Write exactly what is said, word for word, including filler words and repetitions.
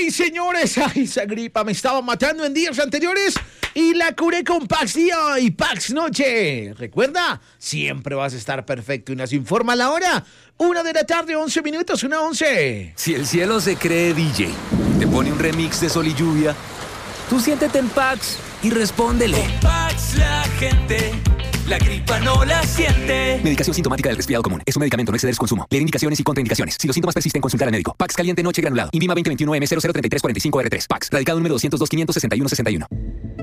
Sí, señores, ay, esa gripa me estaba matando en días anteriores y la curé con Pax Día y Pax Noche. Recuerda, siempre vas a estar perfecto y nos informa la hora. Una de la tarde, once minutos, una once. Si el cielo se cree D J, te pone un remix de Sol y Lluvia, tú siéntete en Pax y respóndele. Con Pax la gente, la gripa no la siente. Medicación sintomática del resfriado común. Es un medicamento, no exceder su consumo. Leer indicaciones y contraindicaciones. Si los síntomas persisten, consultar al médico. Pax caliente noche granulado. Invima veinte veintiuno M cero cero treinta y tres cuarenta y cinco R tres. Pax. Radicado número doscientos dos quinientos sesenta y uno sesenta y uno.